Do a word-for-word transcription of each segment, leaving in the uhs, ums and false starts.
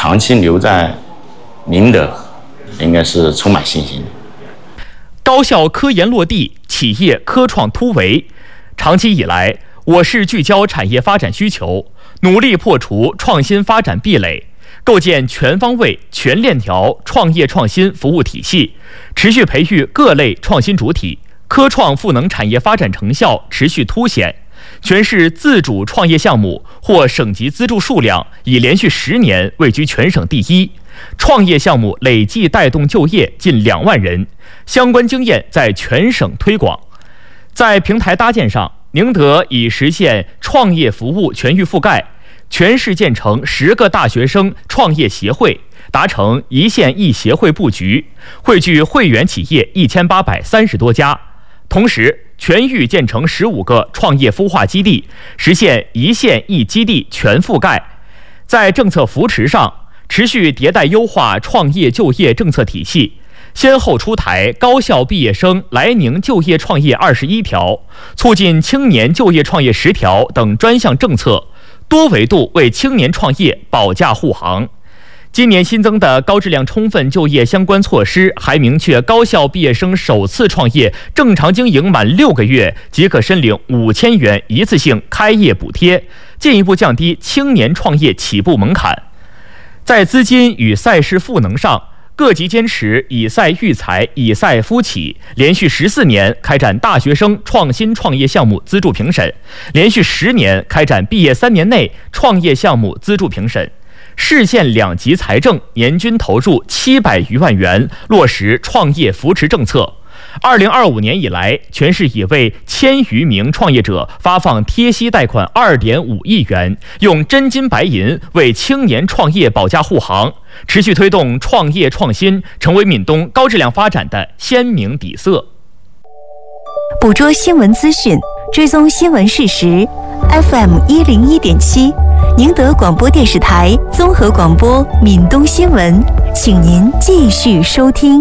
长期留在宁德，应该是充满信心的。 高校科研落地，企业科创突围。长期以来，我市聚焦产业发展需求，努力破除创新发展壁垒，构建全方位、全链条创业创新服务体系，持续培育各类创新主体，科创赋能产业发展成效持续凸显。全市自主创业项目获省级资助数量已连续十年位居全省第一，创业项目累计带动就业近两万人，相关经验在全省推广。在平台搭建上，宁德已实现创业服务全域覆盖，全市建成十个大学生创业协会，达成一县一协会布局，汇聚会员企业一千八百三十多家。同时，全域建成十五个创业孵化基地，实现一县一基地全覆盖。在政策扶持上，持续迭代优化创业就业政策体系，先后出台高校毕业生来宁就业创业二十一条、促进青年就业创业十条等专项政策，多维度为青年创业保驾护航。今年新增的高质量充分就业相关措施还明确，高校毕业生首次创业正常经营满六个月即可申领五千元一次性开业补贴，进一步降低青年创业起步门槛。在资金与赛事赋能上，各级坚持以赛育才、以赛孵企，连续十四年开展大学生创新创业项目资助评审，连续十年开展毕业三年内创业项目资助评审。市县两级财政年均投入七百余万元，落实创业扶持政策。二零二五年以来，全市已为千余名创业者发放贴息贷款二点五亿元，用真金白银为青年创业保驾护航，持续推动创业创新成为闽东高质量发展的鲜明底色。 捕捉新闻资讯，追踪新闻事实。F M 一零一点七，宁德广播电视台综合广播闽东新闻，请您继续收听。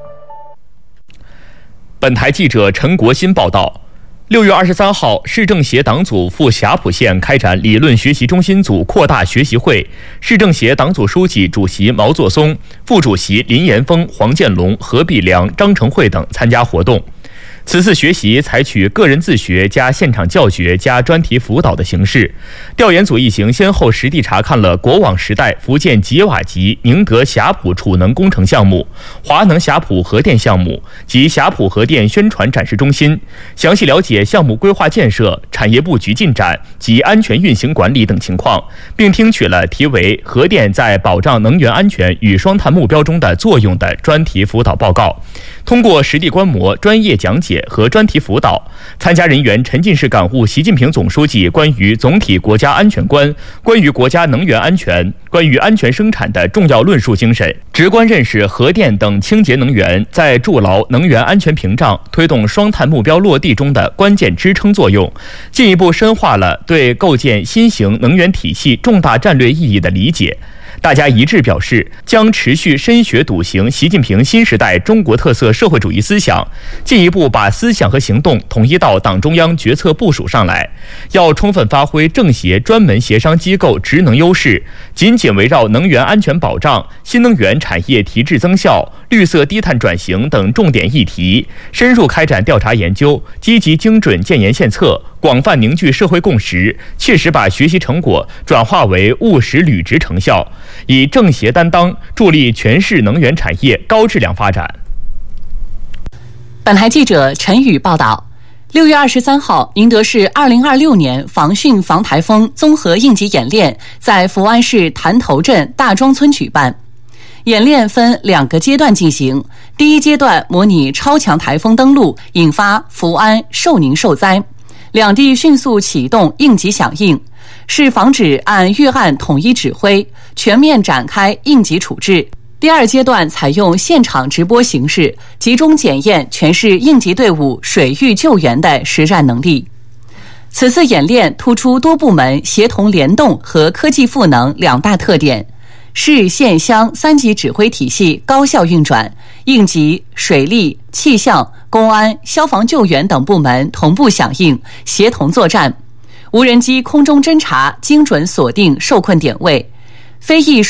本台记者陈国新报道，六月二十三号，市政协党组赴霞浦县开展理论学习中心组扩大学习会，市政协党组书记、主席毛作松、副主席林岩峰、黄建龙、何必良、张成慧等参加活动。此次学习采取个人自学加现场教学加专题辅导的形式。调研组一行先后实地查看了国网时代福建吉瓦集宁德霞浦储能工程项目、华能霞浦核电项目及霞浦核电宣传展示中心，详细了解项目规划建设、产业布局进展及安全运行管理等情况，并听取了题为“核电在保障能源安全与双碳目标中的作用”的专题辅导报告。通过实地观摩、专业讲解和专题辅导，参加人员沉浸式感悟习近平总书记关于总体国家安全观、关于国家能源安全、关于安全生产的重要论述精神，直观认识核电等清洁能源在筑牢能源安全屏障、推动双碳目标落地中的关键支撑作用，进一步深化了对构建新型能源体系重大战略意义的理解。大家一致表示，将持续深学笃行习近平新时代中国特色社会主义思想，进一步把思想和行动统一到党中央决策部署上来。要充分发挥政协专门协商机构职能优势，紧紧围绕能源安全保障、新能源产业提质增效、绿色低碳转型等重点议题，深入开展调查研究，积极精准建言献策，广泛凝聚社会共识，切实把学习成果转化为务实履职成效，以政协担当，助力全市能源产业高质量发展。 本台记者陈宇报道，六月二十三号，宁德市二零二六年防汛防台风综合应急演练在福安市潭头镇大庄村举办。演练分两个阶段进行，第一阶段模拟超强台风登陆，引发福安、寿宁受灾，两地迅速启动应急响应，是防止按预案统一指挥，全面展开应急处置。第二阶段采用现场直播形式，集中检验全市应急队伍水域救援的实战能力。此次演练突出多部门协同联动和科技赋能两大特点，市县乡三级指挥体系高效运转，应急、水利、气象、公安、消防救援等部门同步响应，协同作战。无人机空中侦察精准锁定受困点位，非裔